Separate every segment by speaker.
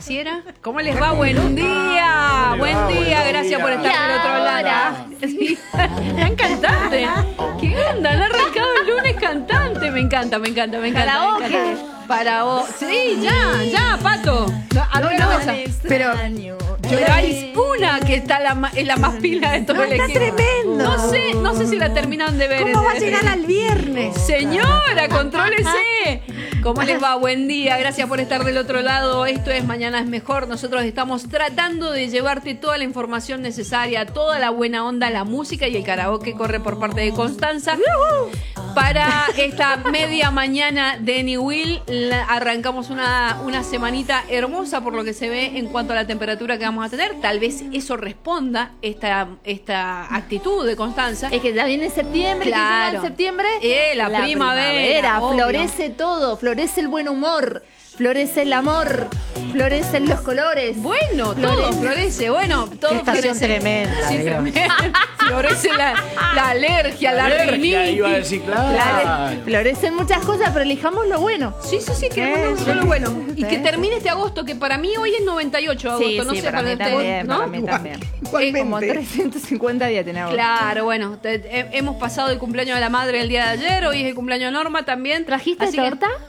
Speaker 1: ¿Así era? ¿Cómo les va? Buen día. Buen día. Gracias por estar del otro lado. Sí. Tan cantante. ¿Qué onda? Han arrancado el lunes cantante. Me encanta.
Speaker 2: Karaoke.
Speaker 1: Para vos. Sí, ya, Pato. Pero hay una que está es la más pila de todo el equipo.
Speaker 2: Está tremendo.
Speaker 1: No sé si la terminaron de ver.
Speaker 2: ¿Cómo va a llegar al viernes?
Speaker 1: Señora, contrólese. ¿Cómo les va? Buen día. Gracias por estar del otro lado. Esto es Mañana es Mejor. Nosotros estamos tratando de llevarte toda la información necesaria, toda la buena onda, la música y el karaoke corre por parte de Constanza. Para esta media mañana de Any Will, arrancamos una semanita hermosa por lo que se ve en cuanto a la temperatura que vamos a tener. Tal vez eso responda esta actitud de Constanza.
Speaker 2: Es que ya viene septiembre.
Speaker 1: Claro.
Speaker 2: ¿Qué se da en septiembre?
Speaker 1: La primavera.
Speaker 2: Florece todo. Florece el buen humor. Florece el amor. Florecen los colores.
Speaker 1: Bueno, todo florece. Bueno, todo
Speaker 3: estación
Speaker 1: florece.
Speaker 3: tremenda.
Speaker 1: Sí, florece la alergia, la rinitis.
Speaker 4: Iba a decir, claro.
Speaker 2: Florecen muchas cosas, pero elijamos lo bueno.
Speaker 1: Sí, queremos solo lo bueno. Y que termine este agosto, que para mí hoy es 98 agosto.
Speaker 3: Sí,
Speaker 1: no sé,
Speaker 3: para mí
Speaker 1: usted,
Speaker 3: también,
Speaker 1: ¿no?
Speaker 3: para mí también.
Speaker 2: Como 350 días tenemos.
Speaker 1: Claro, bueno, hemos pasado el cumpleaños de la madre el día de ayer, hoy es el cumpleaños de Norma también.
Speaker 2: ¿Trajiste
Speaker 1: Así que,
Speaker 2: torta?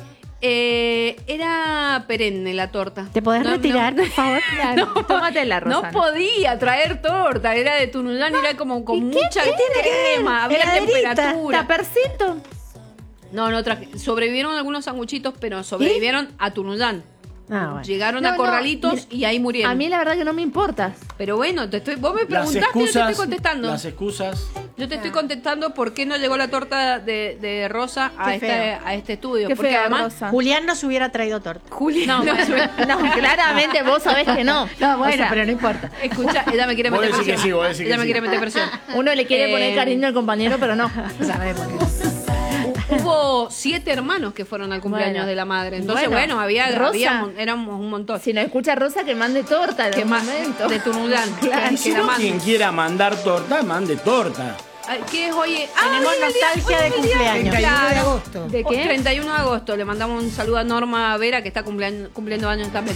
Speaker 1: era perenne la torta.
Speaker 2: ¿Te podés retirar, por favor?
Speaker 1: No,
Speaker 2: tómate la Rosana.
Speaker 1: No podía traer torta, era de Tunuyán, era como con mucha crema, había
Speaker 2: Heladerita,
Speaker 1: temperatura.
Speaker 2: Tapercito.
Speaker 1: No traje. Sobrevivieron algunos sanguchitos, pero sobrevivieron a Tunuyán.
Speaker 2: Ah, bueno.
Speaker 1: Llegaron a Corralitos y ahí murieron.
Speaker 2: A mí la verdad que no me importa.
Speaker 1: Pero bueno, vos me preguntaste y yo te estoy contestando.
Speaker 4: Las excusas.
Speaker 1: Yo te estoy contestando por qué no llegó la torta de Rosa a este estudio.
Speaker 2: Qué
Speaker 1: porque
Speaker 2: feo,
Speaker 1: además
Speaker 2: Rosa.
Speaker 3: Julián nos hubiera traído torta.
Speaker 1: Julián.
Speaker 2: No, claramente vos sabés que no. No, bueno.
Speaker 3: O sea, pero no importa.
Speaker 1: Escucha, ella me quiere
Speaker 4: Vos
Speaker 1: meter
Speaker 4: decís que
Speaker 1: presión.
Speaker 4: sí, vos decís que
Speaker 1: Ella me
Speaker 4: sí.
Speaker 1: quiere meter presión.
Speaker 2: Uno le quiere poner cariño al compañero, pero no.
Speaker 3: Sabemos que
Speaker 1: Hubo 7 hermanos que fueron al cumpleaños
Speaker 2: Bueno.
Speaker 1: de la madre. Entonces,
Speaker 2: Bueno,
Speaker 1: bueno, éramos un montón.
Speaker 2: Si nos escucha Rosa, que mande torta.
Speaker 1: Que más de Tunuyán.
Speaker 2: Claro.
Speaker 4: Si no, quien quiera mandar torta, mande torta.
Speaker 1: ¿Qué es hoy?
Speaker 3: Tenemos nostalgia de cumpleaños.
Speaker 4: 31 de agosto.
Speaker 2: ¿De qué?
Speaker 1: 31 de agosto. Le mandamos un saludo a Norma Vera, que está cumpliendo años también.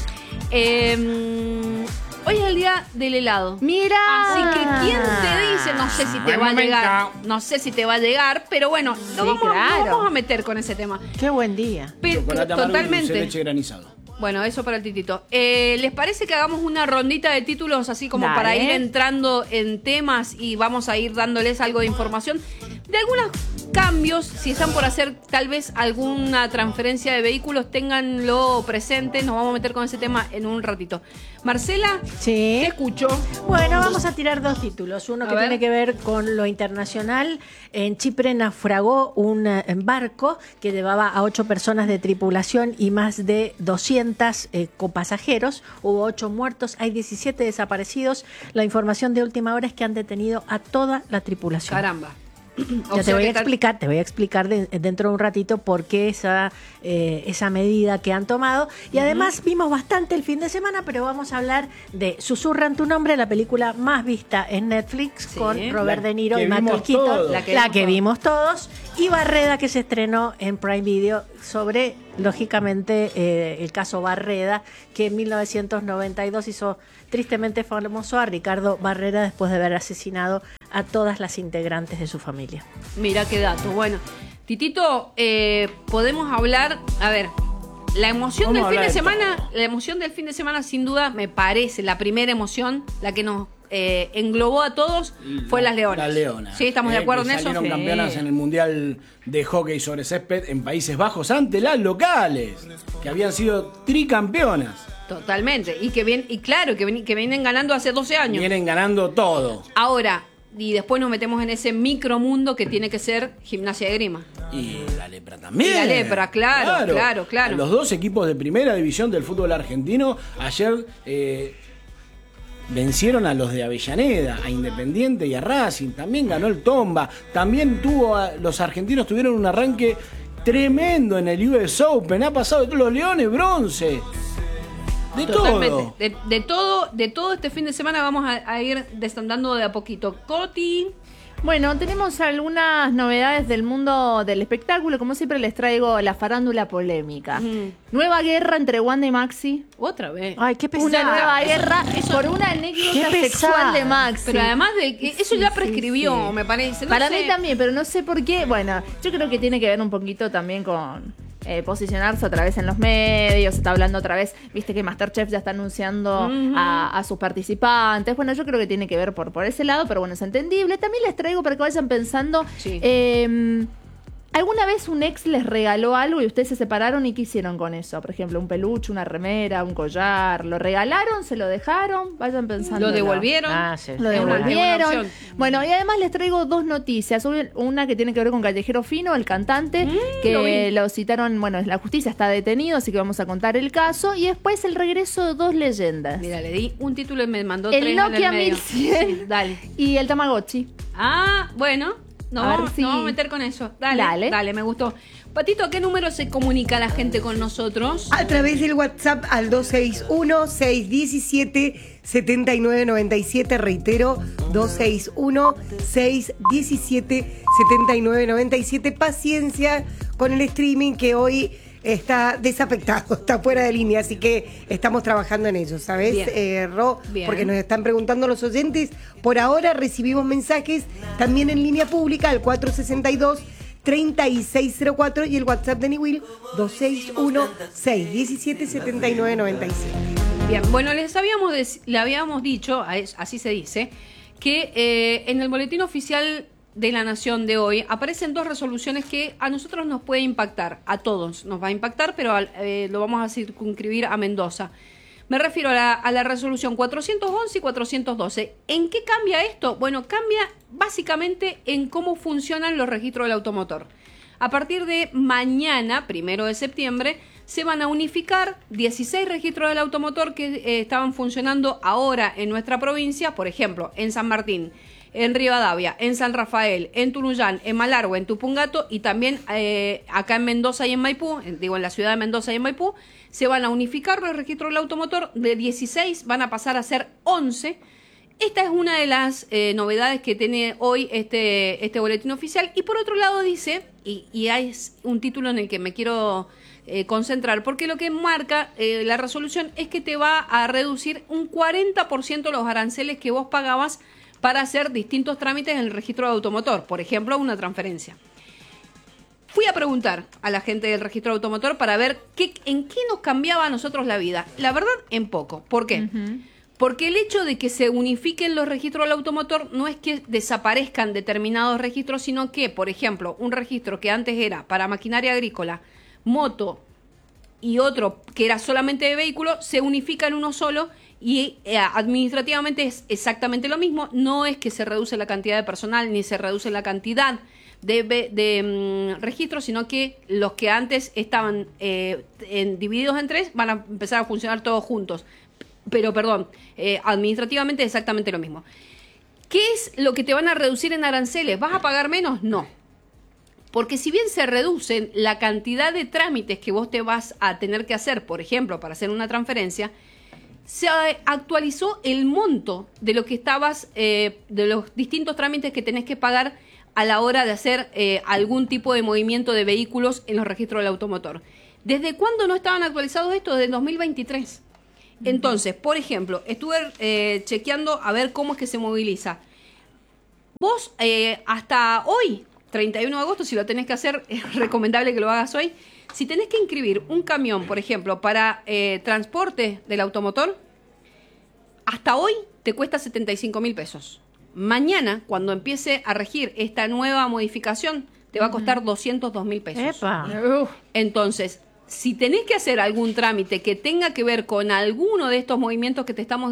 Speaker 1: Hoy es el día del helado.
Speaker 2: Mira.
Speaker 1: Así que, ¿quién te dice? No sé si te
Speaker 4: Buen
Speaker 1: va a
Speaker 4: momento.
Speaker 1: llegar. No sé si te va a llegar, pero bueno, nos vamos a meter con ese tema.
Speaker 3: Qué buen día.
Speaker 4: Chocolate amargo y dulce de
Speaker 1: Totalmente.
Speaker 4: leche granizado.
Speaker 1: Bueno, eso para el titito. ¿Les parece que hagamos una rondita de títulos así como
Speaker 2: Dale.
Speaker 1: para ir entrando en temas y vamos a ir dándoles algo de información? De algunos cambios, si están por hacer tal vez alguna transferencia de vehículos, ténganlo presente. Nos vamos a meter con ese tema en un ratito. Marcela,
Speaker 3: Sí.
Speaker 1: te escucho.
Speaker 3: Bueno, vamos a tirar 2 títulos. Uno que
Speaker 1: A ver.
Speaker 3: tiene que ver con lo internacional. En Chipre naufragó un barco que llevaba a 8 personas de tripulación y más de 200 copasajeros. Hubo 8 muertos, hay 17 desaparecidos. La información de última hora es que han detenido a toda la tripulación.
Speaker 1: Caramba.
Speaker 3: Ya te voy a explicar dentro de un ratito por qué esa medida que han tomado. Y además vimos bastante el fin de semana, pero vamos a hablar de Susurran tu nombre, la película más vista en Netflix,
Speaker 1: Sí.
Speaker 3: con Robert
Speaker 4: La
Speaker 3: De Niro
Speaker 4: que
Speaker 3: y Michael
Speaker 4: vimos
Speaker 3: Keaton.
Speaker 4: todos.
Speaker 3: La que vimos todos. Y Barreda, que se estrenó en Prime Video sobre, lógicamente, el caso Barreda, que en 1992 hizo tristemente famoso a Ricardo Barrera después de haber asesinado a todas las integrantes de su familia.
Speaker 1: Mira qué dato. Bueno, Titito, podemos hablar, a ver, la emoción
Speaker 4: Vamos a
Speaker 1: del fin de
Speaker 4: hablar de
Speaker 1: semana, la emoción del fin de semana sin duda me parece la primera emoción, la que nos englobó a todos, fue las Leonas.
Speaker 4: Las Leonas.
Speaker 1: Sí, estamos de acuerdo
Speaker 4: que
Speaker 1: en eso.
Speaker 4: Salieron
Speaker 1: Sí.
Speaker 4: campeonas en el Mundial de Hockey sobre Césped en Países Bajos ante las locales, que habían sido tricampeonas.
Speaker 1: Totalmente. Y claro, que vienen ganando hace 12 años.
Speaker 4: Vienen ganando todo.
Speaker 1: Ahora, y después nos metemos en ese micromundo que tiene que ser Gimnasia de Grima.
Speaker 4: Y la Lepra también.
Speaker 1: Y la Lepra, claro.
Speaker 4: Los 2 equipos de primera división del fútbol argentino ayer vencieron a los de Avellaneda, a Independiente y a Racing. También ganó el Tomba. También los argentinos tuvieron un arranque tremendo en el US Open. Ha pasado de todos los Leones, bronce. De
Speaker 1: Totalmente.
Speaker 4: todo.
Speaker 1: De todo este fin de semana vamos a ir desandando de a poquito. Coti,
Speaker 2: Bueno, tenemos algunas novedades del mundo del espectáculo. Como siempre les traigo la farándula polémica. Nueva guerra entre Wanda y Maxi.
Speaker 1: Otra vez.
Speaker 3: Ay, qué pesada.
Speaker 2: Una nueva guerra por una anécdota sexual de Maxi.
Speaker 1: Pero además de que eso ya prescribió,
Speaker 2: sí.
Speaker 1: me parece. No
Speaker 2: Para
Speaker 1: sé.
Speaker 2: mí también, pero no sé por qué. Bueno, yo creo que tiene que ver un poquito también con posicionarse otra vez en los medios. Se está hablando otra vez, viste que MasterChef ya está anunciando a sus participantes. Bueno, yo creo que tiene que ver por ese lado, pero bueno, es entendible. También les traigo para que vayan pensando.
Speaker 1: Sí.
Speaker 2: ¿Alguna vez un ex les regaló algo y ustedes se separaron y qué hicieron con eso? Por ejemplo, un peluche, una remera, un collar. ¿Lo regalaron? ¿Se lo dejaron? Vayan pensando.
Speaker 1: ¿Lo devolvieron?
Speaker 3: Ah, sí.
Speaker 2: Lo
Speaker 1: Es una
Speaker 2: devolvieron.
Speaker 1: opción.
Speaker 2: Bueno, y además les traigo dos noticias. Una que tiene que ver con Callejero Fino, el cantante, que lo citaron, bueno, la justicia está detenido, así que vamos a contar el caso. Y después el regreso de dos leyendas.
Speaker 1: Mira, le di un título y me mandó
Speaker 2: El
Speaker 1: 3
Speaker 2: Nokia
Speaker 1: en el medio.
Speaker 2: 1100.
Speaker 1: Sí, dale.
Speaker 2: Y el Tamagotchi.
Speaker 1: Ah, bueno. No,
Speaker 2: A ver
Speaker 1: nos
Speaker 2: si-
Speaker 1: vamos a meter con eso. Dale, me gustó. Patito, ¿a qué número se comunica la gente con nosotros?
Speaker 5: A través del WhatsApp al 261-617-7997, reitero, 261-617-7997. Paciencia con el streaming que hoy está desafectado, está fuera de línea, así que estamos trabajando en ello, ¿sabes,
Speaker 1: Bien.
Speaker 5: Ro?
Speaker 1: Bien.
Speaker 5: Porque nos están preguntando los oyentes. Por ahora recibimos mensajes también en línea pública al 462-3604 y el WhatsApp de Niwil 261-617-7997.
Speaker 1: Bien, bueno, le habíamos dicho, así se dice, que en el boletín oficial de la Nación de hoy aparecen dos resoluciones que a nosotros nos puede impactar, a todos nos va a impactar, pero lo vamos a circunscribir a Mendoza. Me refiero a la resolución 411 y 412. ¿En qué cambia esto? Bueno, cambia básicamente en cómo funcionan los registros del automotor. A partir de mañana, 1 de septiembre, se van a unificar 16 registros del automotor que estaban funcionando ahora en nuestra provincia, por ejemplo, en San Martín, en Rivadavia, en San Rafael, en Tunuyán, en Malargüe, en Tupungato y también acá en Mendoza y en Maipú, en la ciudad de Mendoza y en Maipú, se van a unificar los registros del automotor. De 16 van a pasar a ser 11. Esta es una de las novedades que tiene hoy este boletín oficial. Y por otro lado dice, y hay un título en el que me quiero concentrar, porque lo que marca la resolución es que te va a reducir un 40% los aranceles que vos pagabas para hacer distintos trámites en el registro de automotor, por ejemplo, una transferencia. Fui a preguntar a la gente del registro de automotor para ver en qué nos cambiaba a nosotros la vida. La verdad, en poco. ¿Por qué? Porque el hecho de que se unifiquen los registros del automotor no es que desaparezcan determinados registros, sino que, por ejemplo, un registro que antes era para maquinaria agrícola, moto y otro que era solamente de vehículo, se unifica en uno solo y administrativamente es exactamente lo mismo. No es que se reduce la cantidad de personal ni se reduce la cantidad de registros, sino que los que antes estaban divididos en 3 van a empezar a funcionar todos juntos. Pero, perdón, administrativamente es exactamente lo mismo. ¿Qué es lo que te van a reducir en aranceles? ¿Vas a pagar menos? No. Porque si bien se reducen la cantidad de trámites que vos te vas a tener que hacer, por ejemplo, para hacer una transferencia, se actualizó el monto de lo que de los distintos trámites que tenés que pagar a la hora de hacer algún tipo de movimiento de vehículos en los registros del automotor. ¿Desde cuándo no estaban actualizados estos? Desde el 2023. Entonces, por ejemplo, estuve chequeando a ver cómo es que se moviliza. Vos, hasta hoy, 31 de agosto, si lo tenés que hacer, es recomendable que lo hagas hoy. Si tenés que inscribir un camión, por ejemplo, para transporte del automotor, hasta hoy te cuesta 75.000 pesos. Mañana, cuando empiece a regir esta nueva modificación, te va a costar 202.000 pesos.
Speaker 3: ¡Epa!
Speaker 1: Entonces, si tenés que hacer algún trámite que tenga que ver con alguno de estos movimientos que te estamos